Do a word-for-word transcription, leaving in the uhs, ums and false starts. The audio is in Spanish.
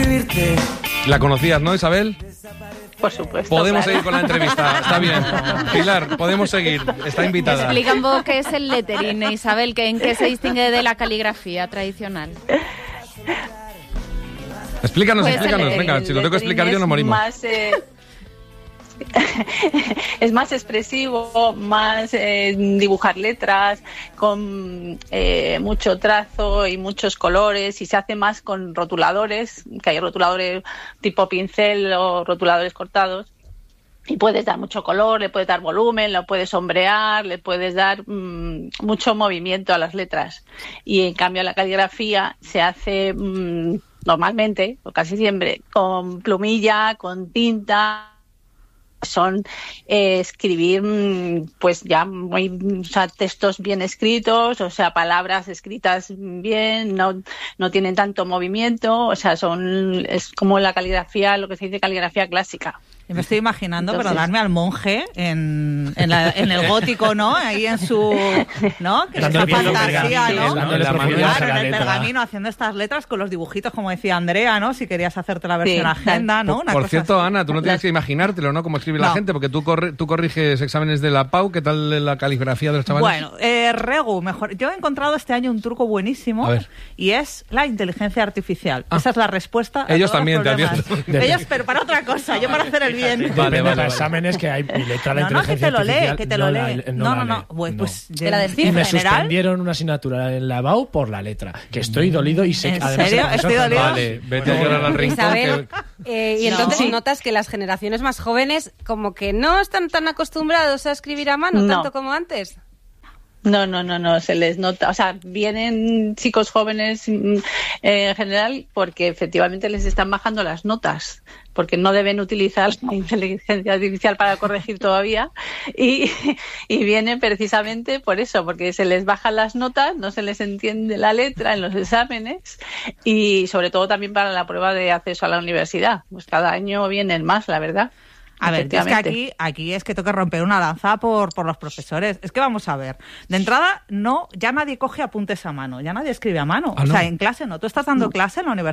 escribirte. ¿La conocías, no, Isabel? Por supuesto. Podemos claro. seguir con la entrevista, está bien. Pilar, podemos seguir, está invitada. Explica un poco qué es el lettering, Isabel, que en qué se distingue de la caligrafía tradicional. Explícanos, Pues explícanos, el- venga, el si lo tengo que explicar yo lettering nos morimos. es más, eh, es más expresivo, más eh, dibujar letras con eh, mucho trazo y muchos colores, y se hace más con rotuladores, que hay rotuladores tipo pincel o rotuladores cortados, y puedes dar mucho color, le puedes dar volumen, lo puedes sombrear, le puedes dar mmm, mucho movimiento a las letras. Y en cambio la caligrafía se hace mmm, normalmente, o casi siempre, con plumilla, con tinta. Son eh, escribir pues ya muy, o sea, textos bien escritos, o sea, palabras escritas bien, no, no tienen tanto movimiento, o sea, son es como la caligrafía, lo que se dice caligrafía clásica. Y me estoy imaginando, Entonces, perdonadme, al monje en, en, la, en el gótico, ¿no? Ahí en su, ¿no? Que esa Dándole fantasía, profundidad, ¿no? dándole la profundidad Claro, a la en el letra. pergamino haciendo estas letras con los dibujitos, como decía Andrea, ¿no? Si querías hacerte la versión Sí, agenda, ¿no? Por, Una por cosa cierto, así. Ana, tú no tienes que imaginártelo, ¿no? Cómo escribe la No. gente, porque tú, corri- tú corriges exámenes de la P A U. ¿Qué tal la caligrafía de los chavales? Bueno, eh, Regu, mejor. Yo he encontrado este año un truco buenísimo A ver. y es la inteligencia artificial. Ah. Esa es la respuesta a Ellos todos también, los te problemas. atiendo. Ellos, pero para otra cosa, yo para hacer el bien. Vale, Depende vale, para vale. exámenes que hay y letra de No, no, que inteligencia te lo lee, artificial, que te lo no la- lee. no No, la no, no. lee, Pues, no. pues Te la en descifra. Y me general. suspendieron una asignatura en la B A U por la letra, que estoy dolido y sé ¿En que además serio? el profesor ¿Estoy dolido? Vale, vete a llorar al rincón. Isabel, que- eh, y No. entonces Sí. notas que las generaciones más jóvenes como que no están tan acostumbrados a escribir a mano No. tanto como antes. No, no, no, no, se les nota, o sea, vienen chicos jóvenes mm, eh, en general porque efectivamente les están bajando las notas, porque no deben utilizar la inteligencia artificial para corregir todavía, y, y vienen precisamente por eso, porque se les bajan las notas, no se les entiende la letra en los exámenes, y sobre todo también para la prueba de acceso a la universidad, pues cada año vienen más, la verdad. A ver, es que Efectivamente. aquí, aquí es que tengo que romper una lanza por, por los profesores. Es que vamos a ver. De entrada, no, ya nadie coge apuntes a mano, ya nadie escribe a mano. Ah, o sea, ¿no? en clase no. ¿Tú estás dando clase en la universidad?